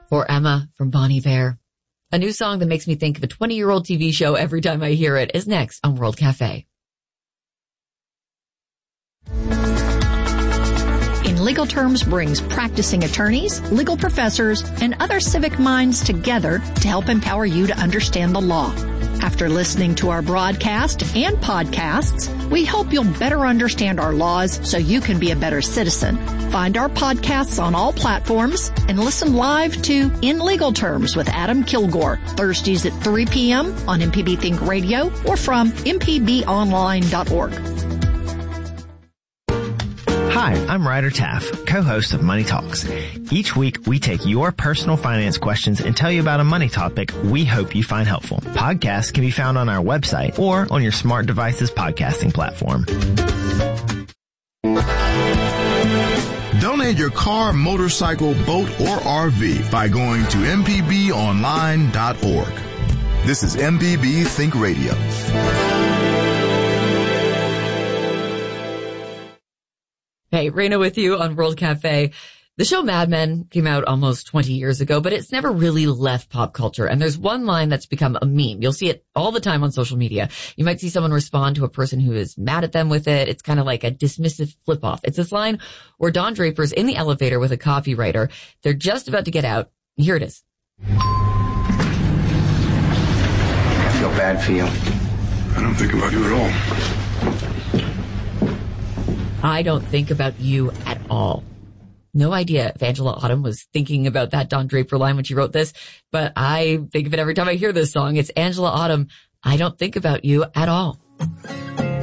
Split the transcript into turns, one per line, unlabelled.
For Emma from Bon Iver. A new song that makes me think of a 20-year-old TV show every time I hear it is next on World Cafe.
In Legal Terms brings practicing attorneys, legal professors, and other civic minds together to help empower you to understand the law. After listening to our broadcast and podcasts, we hope you'll better understand our laws so you can be a better citizen. Find our podcasts on all platforms and listen live to In Legal Terms with Adam Kilgore, Thursdays at 3 p.m. on MPB Think Radio or from mpbonline.org.
Hi, I'm Ryder Taff, co-host of Money Talks. Each week, we take your personal finance questions and tell you about a money topic we hope you find helpful. Podcasts can be found on our website or on your smart device's podcasting platform.
Donate your car, motorcycle, boat, or RV by going to mpbonline.org. This is MPB Think Radio.
Hey, Raina with you on World Cafe. The show Mad Men came out almost 20 years ago, but it's never really left pop culture. And there's one line that's become a meme. You'll see it all the time on social media. You might see someone respond to a person who is mad at them with it. It's kind of like a dismissive flip off. It's this line where Don Draper's in the elevator with a copywriter. They're just about to get out. Here it is.
I feel bad for you.
I don't think about you at all.
I don't think about you at all. No idea if Angela Autumn was thinking about that Don Draper line when she wrote this, but I think of it every time I hear this song. It's Angela Autumn. I don't think about you at all.